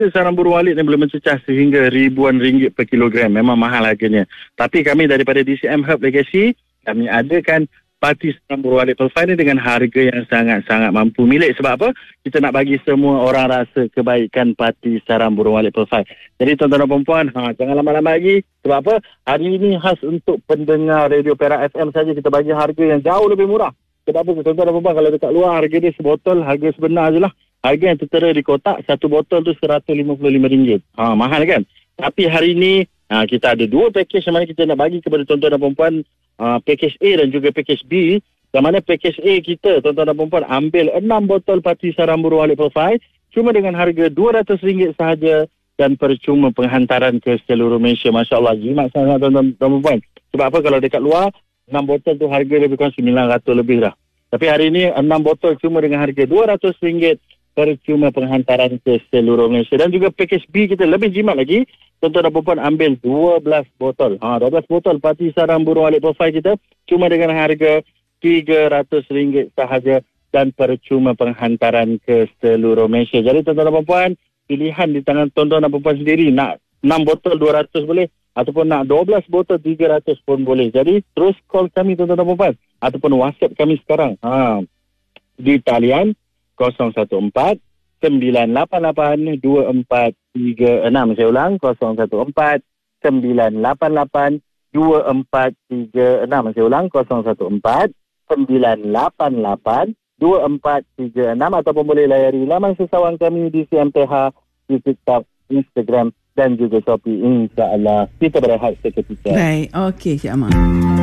Sarang burung walit ni boleh mencecah sehingga ribuan ringgit per kilogram. Memang mahal harganya. Tapi kami daripada DCM Herb Legacy, kami adakan parti sarang burung walit Pearl 5 ni dengan harga yang sangat-sangat mampu milik. Sebab apa? Kita nak bagi semua orang rasa kebaikan parti sarang burung walit Pearl 5. Jadi tuan-tuan dan perempuan, jangan lama-lama lagi. Sebab apa? Hari ini khas untuk pendengar Radio Perak FM saja kita bagi harga yang jauh lebih murah. Sebab apa? Tuan-tuan dan perempuan, kalau dekat luar harga dia sebotol, harga sebenar je lah. Harga yang tertera di kotak, satu botol tu RM155. Mahal kan? Tapi hari ini, kita ada dua package yang mana kita nak bagi kepada tuan-tuan dan perempuan. Package A dan juga package B. Yang mana package A kita, tuan-tuan dan perempuan, ambil 6 botol parti sarang burung walit Pearl 5 cuma dengan harga RM200 sahaja dan percuma penghantaran ke seluruh Malaysia. Masya Allah, jimat sangat tuan-tuan dan perempuan. Sebab apa? Kalau dekat luar, 6 botol tu harga lebih kurang RM900 lebih dah. Tapi hari ini 6 botol cuma dengan harga RM200 percuma penghantaran ke seluruh Malaysia. Dan juga package B kita lebih jimat lagi. Tuan-tuan dan perempuan ambil 12 botol. 12 botol parti sarang burung walit Pearl 5 kita cuma dengan harga RM300 sahaja dan percuma penghantaran ke seluruh Malaysia. Jadi tuan-tuan dan perempuan, pilihan di tangan tuan-tuan dan perempuan sendiri. Nak 6 botol RM200 boleh, ataupun nak 12 botol RM300 pun boleh. Jadi terus call kami tuan-tuan dan perempuan, ataupun WhatsApp kami sekarang di talian 014-988-2436. Saya ulang, 014-988-2436. Saya ulang, 014-988-2436. Ataupun boleh layari laman sesawang kami di CMPH, di TikTok, Instagram dan juga Shopee. InsyaAllah kita berehat seketika. Baik, okey Cik Amal.